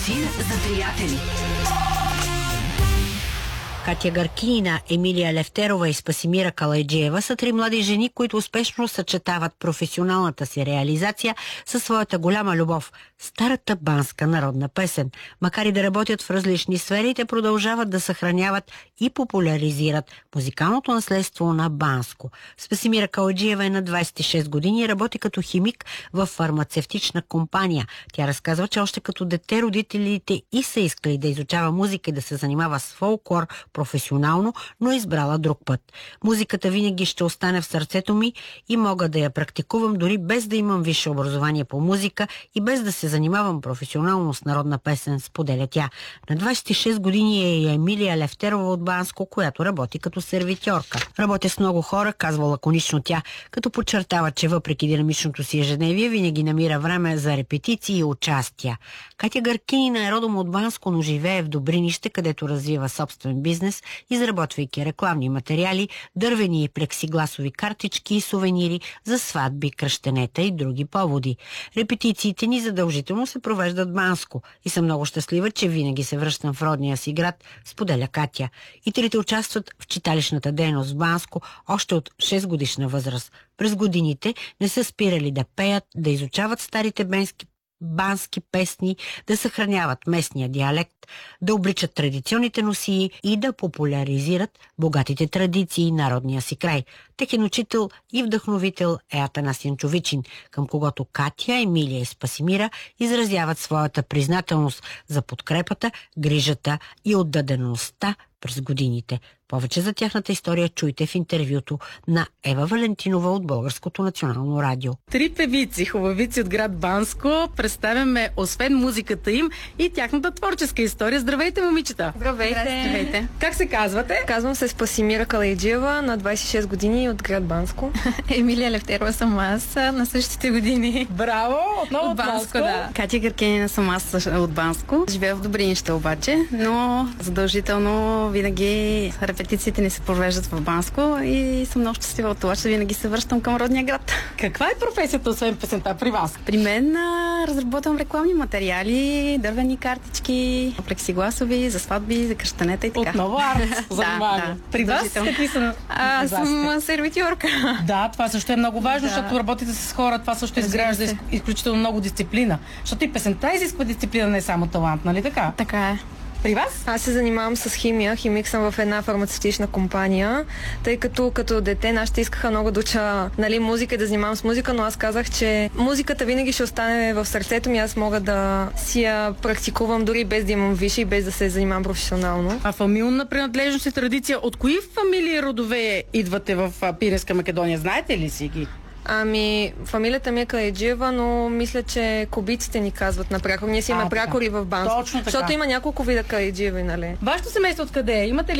Клисир за приятели. Катя Гаркинина, Емилия Левтерова и Спасимира Калайджиева са три млади жени, които успешно съчетават професионалната си реализация със своята голяма любов – старата банска народна песен. Макар и да работят в различни сфери, те продължават да съхраняват и популяризират музикалното наследство на Банско. Спасимира Калайджиева е на 26 години и работи като химик в фармацевтична компания. Тя разказва, че още като дете родителите и са искали да изучава музика и да се занимава с фолклор професионално, но е избрала друг път. Музиката винаги ще остане в сърцето ми и мога да я практикувам дори без да имам висше образование по музика и без да се занимавам професионално с народна песен, споделя тя. На 26 години е и Емилия Левтерова от Банско, която работи като сервитьорка. Работя с много хора, казва лаконично тя, като подчертава, че въпреки динамичното си ежедневие винаги намира време за репетиции и участия. Катя Гаркинина е родом от Банско, но живее в Добринище, където развива собствен бизнес, изработвайки рекламни материали, дървени и плексигласови картички и сувенири за сватби, кръщенета и други поводи. Репетициите ни задължително се провеждат в Банско и съм много щастлива, че винаги се връщам в родния си град, споделя Катя. И трите участват в читалищната дейност в Банско още от 6 годишна възраст. През годините не са спирали да пеят, да изучават старите бански песни, да съхраняват местния диалект, да обличат традиционните носии и да популяризират богатите традиции и народния си край. Техен учител и вдъхновител е Атанас Янчовичин, към когото Катя, Емилия и Спасимира изразяват своята признателност за подкрепата, грижата и отдадеността през годините. Повече за тяхната история чуйте в интервюто на Ева Валентинова от Българското национално радио. Три певици, хубавици от град Банско, представяме освен музиката им и тяхната творческа история. Здравейте, момичета! Здравейте! Как се казвате? Казвам се Спасимира Калайджиева, на 26 години от град Банско. Емилия Левтерова съм аз, на същите години. Браво! Отново от Банско. Да. Катя Гаркинина съм аз от Банско. Живея в Добринище обаче, но задължително винаги репетициите ни се провеждат в Банско и съм много щастлива от това, че винаги се връщам към родния град. Каква е професията, освен песента при вас? При мен разработвам рекламни материали, дървени картички, плексигласови, за сватби, за кръщенета и така. Отново арт, занимание. При вас какви са? Аз съм сервитьорка. Да, това също е много важно, защото работите с хора, това също изгражда изключително много дисциплина. Защото и песента изисква дисциплина, не само талант, нали така? Така е. При вас? Аз се занимавам с химия. Химик съм в една фармацевтична компания, тъй като дете нашите искаха много да уча музика и да занимавам с музика, но аз казах, че музиката винаги ще остане в сърцето ми. Аз мога да си я практикувам дори без да имам висше и без да се занимавам професионално. А фамилна принадлежност и традиция, от кои фамилии родове идвате в Пиринска Македония? Знаете ли си ги? Ами, фамилията ми е Калайджиева, но мисля, че кубиците ни казват на прякор. Ние си имаме прякори в Банско. Точно така. Защото има няколко вида Калайджиеви, нали? Вашето семейство откъде е? Имате ли